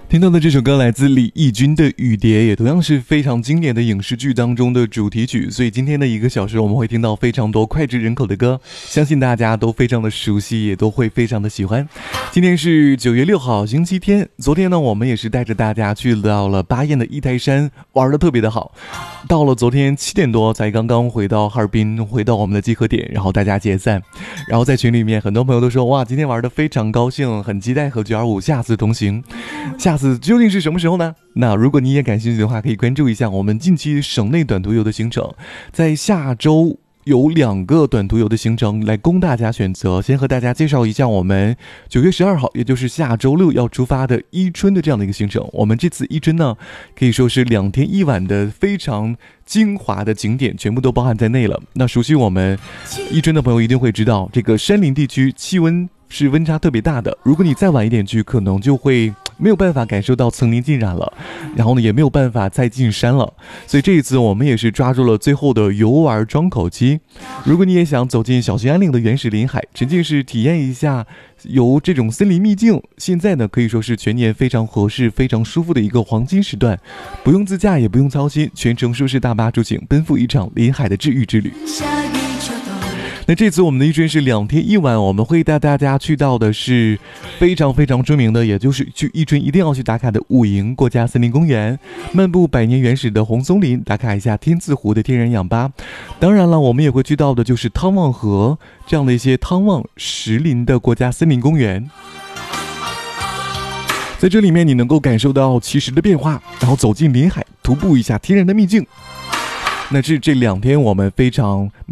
听到的这首歌来自李翊君的《雨蝶》，也同样是非常经典的影视剧当中的主题曲，所以今天的1个小时我们会听到非常多脍炙人口的歌，相信大家都非常的熟悉，也都会非常的喜欢。今天是9月6号星期天，昨天呢我们也是带着大家去到了巴彦的一台山，玩得特别的好。到了昨天7点多才刚刚回到哈尔滨，回到我们的集合点，然后大家解散，然后在群里面很多朋友都说，哇，今天玩得非常高兴，很期待和925下次同行。下次究竟是什么时候呢？那如果你也感兴趣的话，可以关注一下我们近期省内短途游的行程。在下周有2个短途游的行程来供大家选择。先和大家介绍一下我们9月12号，也就是下周六要出发的伊春的这样的一个行程。我们这次伊春呢，可以说是2天1晚的非常精华的景点全部都包含在内了。那熟悉我们伊春的朋友一定会知道，这个山林地区气温是温差特别大的，如果你再晚一点去，可能就会没有办法感受到层林尽染了，然后呢也没有办法再进山了。所以这一次我们也是抓住了最后的游玩窗口期。如果你也想走进小兴安岭的原始林海，沉浸式体验一下游这种森林秘境，现在呢可以说是全年非常合适非常舒服的一个黄金时段，不用自驾也不用操心，全程舒适大巴出行，奔赴一场临海的治愈之旅。那这次我们的伊春是2天1晚，我们会带大家去到的是非常非常知名的，也就是去伊春一定要去打卡的武营国家森林公园，漫步100年原始的红松林，打卡一下天字湖的天然氧吧。当然了，我们也会去到的就是汤旺河这样的一些汤旺石林的国家森林公园。在这里面你能够感受到奇石的变化，然后走进林海，徒步一下天然的秘境。那这2天我们非常